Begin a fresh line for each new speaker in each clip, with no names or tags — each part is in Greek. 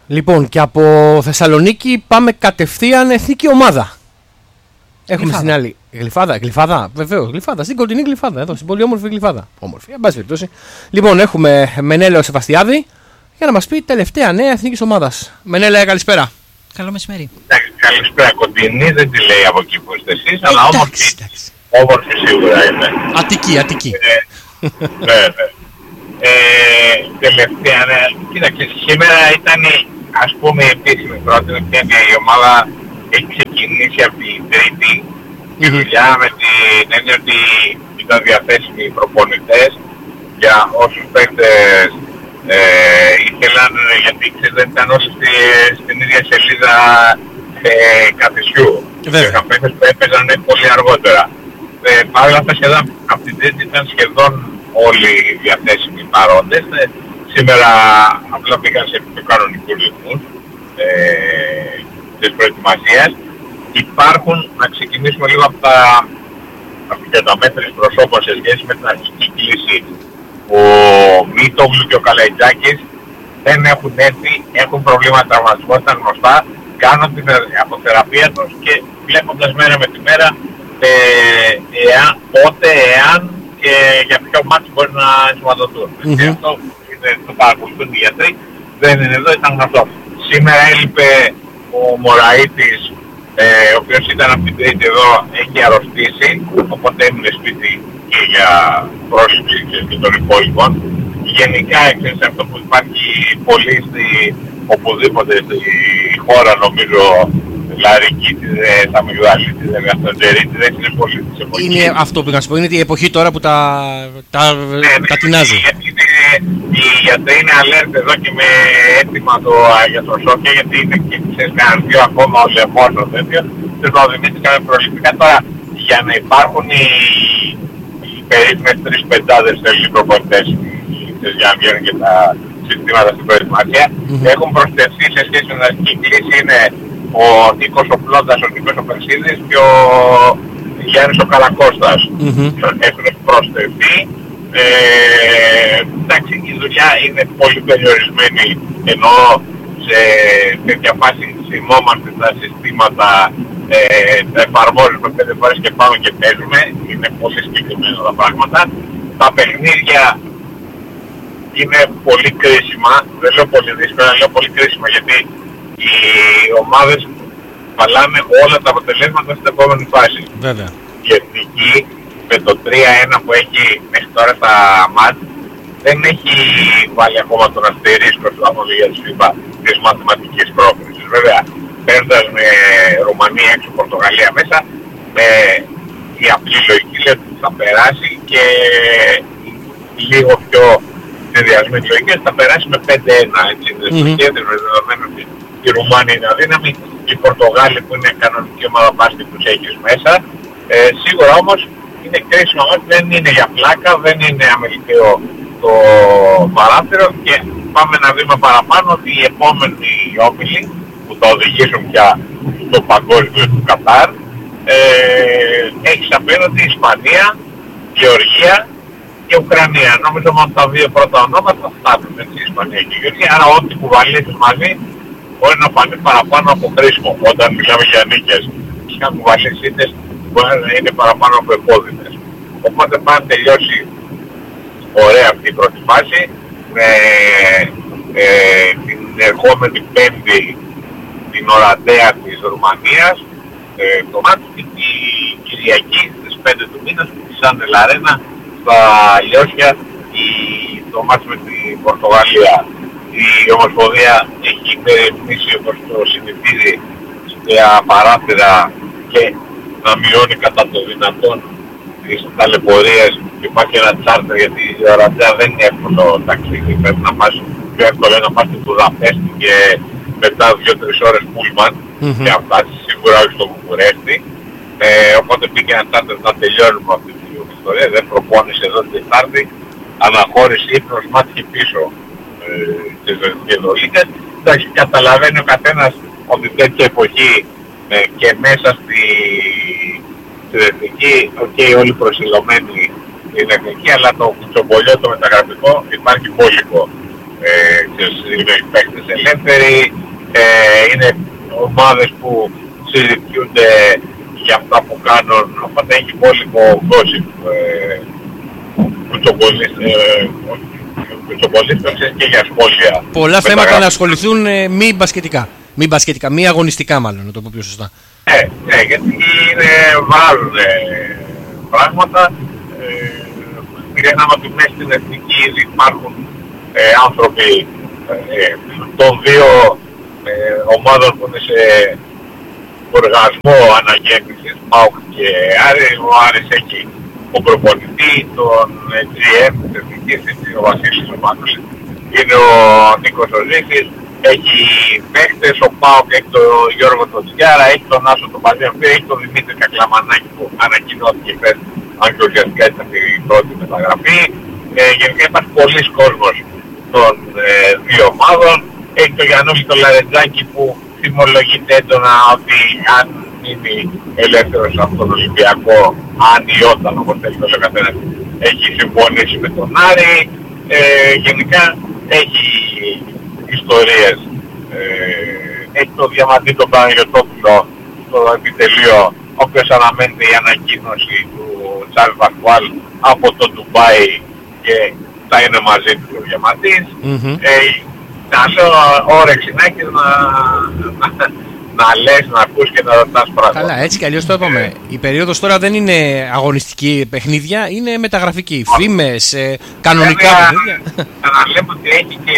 Λοιπόν, και από Θεσσαλονίκη πάμε κατευθείαν εθνική ομάδα. Έχουμε στην άλλη. Γλυφάδα, βεβαίως. Γλυφάδα, στην κοντινή Γλυφάδα. Εδώ, στην πολύ όμορφη Γλυφάδα. Όμορφη, εν πάση περιπτώσει. Λοιπόν, έχουμε Μενέλαιο Σεβαστιάδη για να μας πει τελευταία νέα εθνικής ομάδας. Μενέλα, καλησπέρα.
Καλό μεσημέρι.
Καλησπέρα. Κοντινή δεν τη λέει από εκεί που είστε εσείς, αλλά όμορφη σίγουρα είναι.
Αττική.
Ναι. Τελευταία, ναι. Κοίταξε, σήμερα ήταν ας πούμε η επίσημη πρώτη, η ομάδα έχει ξεκινήσει από την Τρίτη η δουλειά με την έννοια ότι ήταν διαθέσιμοι οι προπονητές για όσους παίκτες ήθελαν, γιατί δεν ήταν όσοι στην ίδια σελίδα καθησιού. Είχαν παίκτες που έπαιζαν πολύ αργότερα. Παρ' όλα αυτά σχεδόν από την Τρίτη ήταν σχεδόν όλοι οι διαθέσιμοι παρόντες. Σήμερα απλά πήγαν σε πιο κανονικούς ρυθμούς της προετοιμασίας. Υπάρχουν, να ξεκινήσουμε λίγο από τα μέτρες προσώπων σε σχέση με την αρχική κλίση. Ο Μίτογλου και ο Καλαϊτζάκης δεν έχουν έρθει, έχουν προβλήματα τραυματισμού, ήταν γνωστά, κάνουν την αποθεραπεία τους και βλέποντας μέρα με τη μέρα πότε, εάν και για ποιο μάτι μπορεί να ενσωματωθούν. Και αυτό το παρακολουθούν οι γιατροί, δεν είναι εδώ, ήταν γνωστό. Σήμερα έλειπε ο Μωραΐτης, ο οποίος ήταν από την Τρίτη εδώ, έχει αρρωστήσει, οπότε έμεινε σπίτι και για πρόσληψη και των υπόλοιπων. Γενικά εξαιρετικά αυτό που υπάρχει πολύ οπουδήποτε στη χώρα, νομίζω, Λαρικίτιδες, Αμυγδαλίτιδες, Γαστροντερίτιδες, είναι πολύ της εποχής.
Είναι αυτό που πήγα να σου πω, είναι η εποχή τώρα που τα τεινάζει.
Οι γιατροί είναι alert εδώ και με έτοιμα το γιατροσόκια, γιατί είναι και σε σκανδίο ακόμα ο λαιμός το τέτοιο. Δεν το δημιουργήθηκαν προληπτικά. Τώρα για να υπάρχουν οι περίφημες 3-5 θέλει προπονητές για να βγαίνουν και τα συστήματα στην προετοιμασία. Έχουν προσθεθεί σε σχέση με την αρχική κλίση είναι ο Νίκος ο Πλόντας, ο Νίκος ο Περσίδης και ο Γιάννης ο Καλακώστας. Έχουν προσθεθεί. Εντάξει, η δουλειά είναι πολύ περιορισμένη, ενώ σε τέτοια φάση θυμόμαστε τα συστήματα, τα εφαρμόζουμε 5 φορές και πάμε και παίζουμε, είναι πολύ συγκεκριμένα τα πράγματα. Τα παιχνίδια είναι πολύ κρίσιμα, δεν λέω πολύ δύσκολα, λέω πολύ κρίσιμα, γιατί οι ομάδες παλάνε όλα τα αποτελέσματα στην επόμενη φάση.
Βέβαια.
Η Εθνική με το 3-1 που έχει μέχρι τώρα στα ΜΑΤ δεν έχει βάλει ακόμα τον αστερίσκο στο άμμο για τη FIBA της μαθηματικής πρόκλησης. Βέβαια, παίρνοντας με Ρουμανία έξω Πορτογαλία μέσα, με η απλή λογική λέει ότι θα περάσει και λίγο πιο συνδυασμένη λογική θα περάσει με 5-1. Έτσι, δεδομένου ότι η Ρουμάνια είναι αδύναμη, οι Πορτογάλοι που είναι κανονική ομάδα μπάσκετ τους έχεις μέσα. Σίγουρα όμως είναι κρίσιμο, δεν είναι για πλάκα, δεν είναι αμεληταίο το παράθυρο και πάμε ένα βήμα παραπάνω ότι οι επόμενοι όμιλοι που θα οδηγήσουν πια στο παγκόσμιο του Κατάρ έχει απέναντι Ισπανία, Γεωργία και Ουκρανία. Νομίζω ότι τα δύο πρώτα ονόματα θα φτάνουν, έτσι, Ισπανία και Γεωργία, άρα ό,τι κουβαλήσεις μαζί μπορεί να φανεί παραπάνω από χρήσιμο. Όταν μιλάμε για νίκες και κουβαλήσεις μπορεί να είναι παραπάνω από επώδυνες. Οπότε πάει να τελειώσει ωραία αυτή η πρώτη φάση με την ερχόμενη Πέμπτη την Οραντέα της Ρουμανίας, το μάτι και τη Κυριακή στις 5 του μήνα στη Σάντελ Αρένα στα Λιώσια το μάτι με την Πορτογαλία. Η Ομοσπονδία έχει υπερευνήσει όπως το συνηθίζει στα παράθυρα και να μειώνει κατά το δυνατόν τις ταλαιπωρίες. Υπάρχει ένα τσάρτερ γιατί η Οραντέα δεν είναι εύκολο ταξίδι, πρέπει να πας πιο εύκολο να πας στην Βουδαπέστη και μετά 2-3 ώρες πούλμαν και να φτάσεις σίγουρα όχι στο Βουκουρέστι. Οπότε πήγε ένα τσάρτερ να τελειώνουμε αυτή την ιστορία, δεν προπόνησε εδώ την Τετάρτη, αναχώρηση ύπνος, μάτι πίσω στις Ευρωλίγκες. Εντάξει, καταλαβαίνει ο καθένας ότι τέτοια εποχή και μέσα στην εθνική, όλοι προσιλωμένοι είναι εθνική, αλλά το κουτσομπολιό το μεταγραφικό υπάρχει μπόλικο. είναι οι παίκτες ελεύθεροι, είναι ομάδες που συζητιούνται για αυτά που κάνουν, οπότε έχει πόλεμο gossip, κουτσομπολίστες και για σχόλια.
Πολλά θέματα να ασχοληθούν μη μπασκετικά, μη αγωνιστικά μάλλον, να το πω πιο σωστά.
Ναι, γιατί βάζουν πράγματα. Ξεχνάμε ότι μέσα στην εθνική ήδη υπάρχουν άνθρωποι των δύο ομάδων που είναι σε οργασμό αναγέννησης, ΠΑΟΚ και Άρης. Ο Άρης έχει ο προπονητή, τον GM της εθνικής, ο Βασίλης ο Μάνουλης, είναι ο Νίκος ο Ζήσης, έχει παίχτες, ο ΠΑΟΚ έχει τον Γιώργο τον Τσιάρα, έχει τον Άσο τον Παζιαφή, έχει τον Δημήτρη Κακλαμανάκη που ανακοινώθηκε χθες, αν και ουσιαστικά ήταν η πρώτη μεταγραφή. Γενικά υπάρχει πολλής κόσμος των δύο ομάδων. Έχει το Γιαννούλη το Λαρετζάκη που θυμολογείται έντονα ότι αν είναι ελεύθερος από τον Ολυμπιακό, αν ή όταν, όπως θέλει το λέει ο καθένας, έχει συμφωνήσει με τον Άρη. Γενικά έχει ιστορίες. Έχει το Διαμαντή τον Παναγιωτόπουλο στο επιτελείο, ο οποίος αναμένεται η ανακοίνωση του Τσάρλ Βακουάλ από το Ντουμπάι και θα είναι μαζί του ο Διαμαντής. Να λέω όρεξη να έχεις να λες, να ακούς και να ρωτάς πράγματα.
Καλά, έτσι κι αλλιώς το είπαμε. Η περίοδος τώρα δεν είναι αγωνιστική παιχνίδια, είναι μεταγραφική. Φήμες, κανονικά παιχνίδια.
Να λέμε ότι έχει και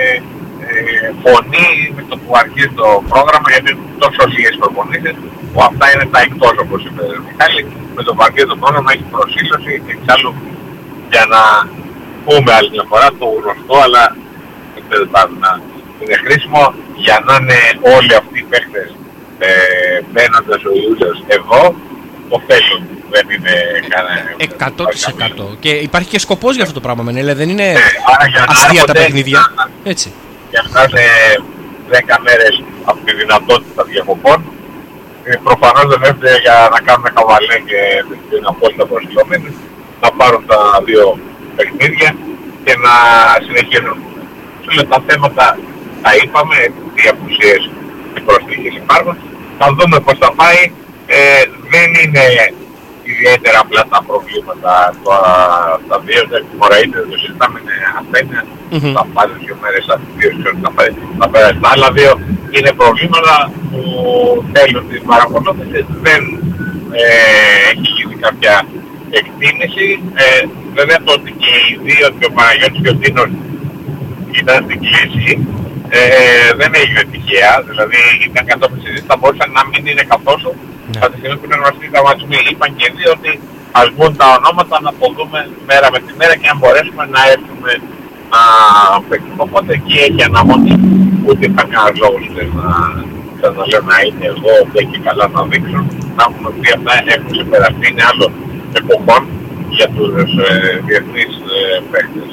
φωνή με το που αρχίζει το πρόγραμμα, γιατί είναι τόσο λίγες προπονήσεις που αυτά είναι τα εκτός, όπως είπε ο Μιχάλης. Με το που αρχίζει το πρόγραμμα έχει προσήλωση, εξάλλου για να πούμε άλλη μια φορά το γνωστό, αλλά δεν είναι χρήσιμο για να είναι όλοι αυτοί οι παίχτες μπαίνοντας ο Ιούλιος εδώ, το θέλουν. Δεν είναι κανένα
100%. Και υπάρχει και σκοπός για αυτό το πράγμα, δηλαδή δεν είναι αστεία τα παιχνίδια. Έτσι.
Για να είναι 10 μέρες από τη δυνατότητα διακοπών. Προφανώς δεν έρχεται για να κάνουν χαβαλέ και είναι απόλυτα προσιλωμένοι, να πάρουν τα δύο παιχνίδια και να συνεχίσουν. Τα θέματα τα είπαμε, οι απουσίες και προσθήκες υπάρχουν. Θα δούμε πώς θα πάει. Δεν είναι ιδιαίτερα απλά τα προβλήματα τα δύο, δεν είτε το συζητάμε, είναι ασθένεια. Θα πάρει 2 μέρες από τις 2 θα πέρασε τα άλλα 2. Είναι προβλήματα που θέλουν την παρακολούθηση. Δεν έχει γίνει κάποια εκτίμηση. Βέβαια το ότι και οι δύο, και ο Παναγιώτης και ο Τίνος ήταν στην κλίση, δεν έγινε τυχαία, δηλαδή ήταν κατόπιν συζήτηση, θα μπορούσαν να μην είναι καθόλου. Από τη στιγμή που είναι γνωστοί οι τραυματισμοί, είπαν και δύο ότι ας βγουν τα ονόματα να το δούμε μέρα με τη μέρα και αν μπορέσουμε να έρθουμε να παίξουμε. Οπότε εκεί έχει αναμονή, ούτε υπάρχει κανένας λόγος να είναι εδώ και καλά να δείξουν. Να έχουμε πει αυτά έχουν ξεπεραστεί, είναι άλλο εποχών για τους διεθνείς παίκτες.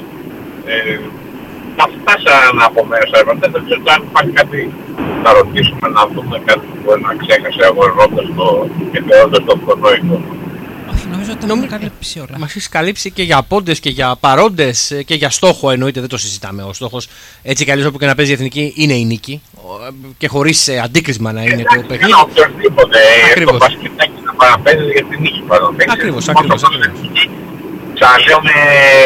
Αυτά σαν από μέρες αεροπορτές, δεν ξέρω αν υπάρχει κάτι να ρωτήσουμε, να δούμε κάτι που μπορεί να ξέχασε αγορώντας το και θεώντας το προνόητο.
Όχι, νομίζω ότι έχουμε καλύψει όλα.
Μας έχει καλύψει και για πόντες και για παρόντες και για στόχο, εννοείται δεν το συζητάμε. Ο στόχος έτσι κι αλλιώς όπου και να παίζει η εθνική είναι η νίκη και χωρίς αντίκρισμα να είναι το παιχνίδι.
Οποιοδήποτε το μπασκετάκι να παραπέζει για την νίκη παραπέζει.
Ακριβώς.
Ξαναλέω με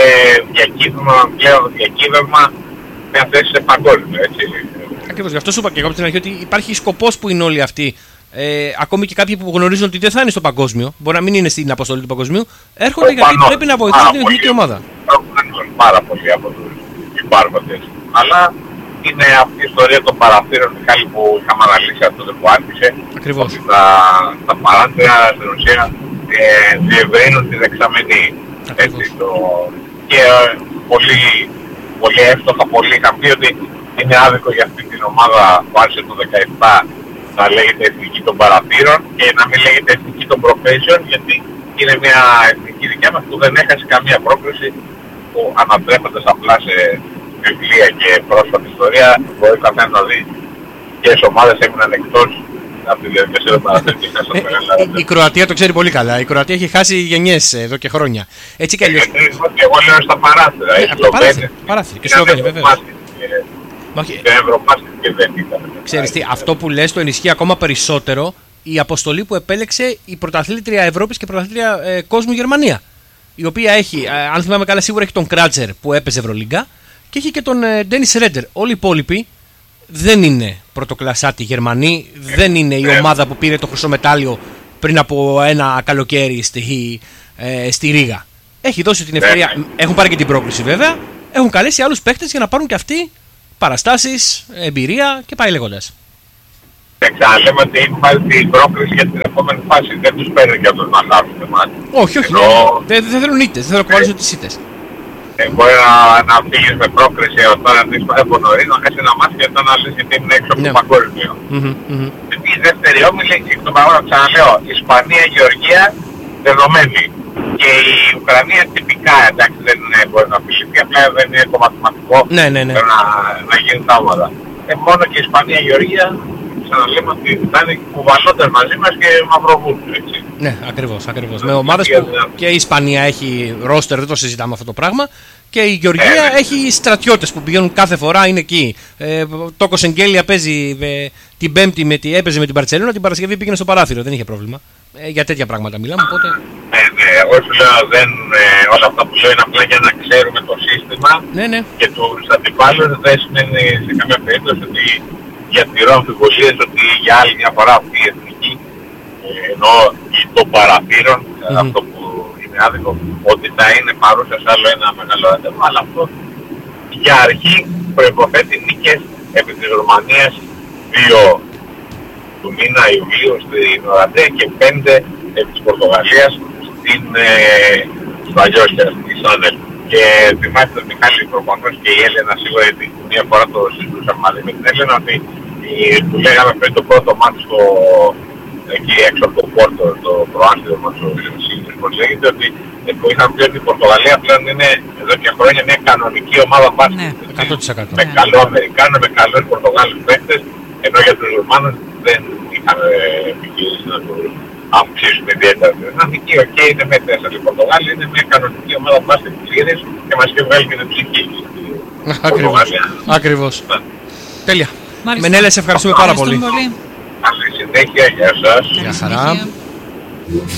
διακύβευμα μια θέση σε παγκόσμιο, έτσι.
Ακριβώς, γι' αυτό σου είπα και εγώ από την αρχή ότι υπάρχει σκοπός που είναι όλοι αυτοί. Ακόμη και κάποιοι που γνωρίζουν ότι δεν θα είναι στο παγκόσμιο, μπορεί να μην είναι στην αποστολή του παγκοσμίου, έρχονται γιατί πρέπει να βοηθήσουν την εθνική ομάδα.
Πάρα πολλοί από τους υπάρχοντες. Αλλά είναι αυτή η ιστορία των παραθύρων, Μιχάλη, που είχαμε αναλύσει αυτό που άρχισε.
Ακριβώς.
Τα παράθυρα στην ουσία διευρύνουν τη δεξαμενή. Έτσι, και πολύ εύστοχα, πολύ είχαν πει ότι είναι άδικο για αυτή την ομάδα που άρχισε το 17 να λέγεται εθνική των παραθύρων και να μην λέγεται εθνική των profession, γιατί είναι μια εθνική δικιά μας που δεν έχασε καμία πρόκληση, που ανατρέποντας απλά σε βιβλία και πρόσφατη ιστορία μπορεί κανένα να δει ποιες ομάδες έμειναν εκτός από τη διαδικασία των παραθύρων και χάσαν μεγάλα.
Η Κροατία το ξέρει πολύ καλά. Η Κροατία έχει χάσει γενιές εδώ και χρόνια. Έτσι κι αλλιώς.
Εγώ λέω στα παράθυρα.
Παράθυρα και Σλοβένια, βεβαίως.
και το Ευρωμπάσκετ και δεν ήταν.
Ξέρεις τι, αυτό που λες το ενισχύει ακόμα περισσότερο η αποστολή που επέλεξε η πρωταθλήτρια Ευρώπης και πρωταθλήτρια κόσμου Γερμανία. Η οποία έχει, αν θυμάμαι καλά, σίγουρα έχει τον Κράτσερ που έπαιζε Ευρωλίγκα και έχει και τον Ντένις Ρέντερ. Όλοι οι υπόλοιποι δεν είναι πρωτοκλασσάτη Γερμανοί, δεν είναι η ομάδα που πήρε το χρυσό μετάλλιο πριν από ένα καλοκαίρι στη Ρήγα. Έχει δώσει την ευκαιρία, έχουν πάρει και την πρόκληση βέβαια, έχουν καλέσει άλλους παίχτες για να πάρουν και αυτοί παραστάσεις, εμπειρία και πάει λέγοντας.
Ξαναλέμε ότι έχει πάρει την πρόκληση για την επόμενη φάση, δεν τους παίρνει για τους να χάσουν μάτι.
Όχι, δεν θέλουν ήττες, δεν θέλουν να κουβαλήσουν τις ήττες.
Μπορεί να φύγεις με πρόκριση τώρα να δεις από νωρίς, να χάσεις ένα μάτι και μετά να λες γιατί είναι έξω από το παγκόσμιο. Η δεύτερη όμιλη, εκ των παραγόντων ξαναλέω, Ισπανία, Γεωργία, δεδομένη. Και η Ουκρανία τυπικά, εντάξει, δεν μπορεί να φιληθεί, απλά δεν είναι το μαθηματικό να γίνει τα ομάδα. Μόνο και η Ισπανία, η Γεωργία, ξαναλέμε ότι θα είναι κουβαλώντας μαζί μας και μαυροβούνους, έτσι.
Ναι, ακριβώς. Με ομάδες που και η Ισπανία έχει ρόστερ, δεν το συζητάμε αυτό το πράγμα. Και η Γεωργία έχει στρατιώτες που πηγαίνουν κάθε φορά, είναι εκεί. Το Κοσεγγέλια παίζει την Πέμπτη, έπαιζε με την Μπαρτσελόνα, την Παρασκευή πήγαινε στο παράθυρο, δεν είχε πρόβλημα. Για τέτοια πράγματα μιλάμε, οπότε.
Ναι, εγώ σου λέω όλα αυτά που λέω είναι απλά για να ξέρουμε το σύστημα και τους αντιπάλους δεν σημαίνει σε καμία περίπτωση ότι διατηρώ αμφιβολίες ότι για άλλη μια φορά αυτή η εθνική ενώ το παραθύρον, αυτό που είναι άδικο, ότι θα είναι παρούσα σε άλλο ένα μεγάλο έντεμα, αλλά αυτό για αρχή προϋποθέτει νίκες επί της Ρουμανίας 2 του μήνα Ιουλίου στην Ολλανδία και 5 επί της Πορτογαλίας στο Αλλιώσια, στη Σάνελ. Και θυμάστε τον Μιχάλη προφανώς και η Έλενα σίγουρα, γιατί μία φορά το συζητούσαμε μαζί με την Έλενα, ότι του λέγαμε πριν το πρώτο μάτι εκεί έξω από το Πόρτο, το προάστιο μας, ο Σίλβης, πως λέγεται, ότι είχαμε πει ότι η Πορτογαλία πλέον είναι εδώ και χρόνια μια κανονική ομάδα μπάσκετ.
100%.
Με καλό Αμερικάνο, με καλούς Πορτογάλους παίκτες, ενώ για τους Ρουμάνους δεν είχαμε επιχειρήσει να τους αυξήσουν ιδιαίτερα την εθνική. Οκ, είναι με 4. Η Πορτογάλη είναι μια κανονική ομάδα μπάσκετ πλήρης και μας έχει βγάλει και την ψυχή.
Ακριβώς. Τέλεια. Μενέλε, σε ευχαριστούμε πάρα πολύ.
Καλή συνέχεια, γεια σας.
Γεια χαρά.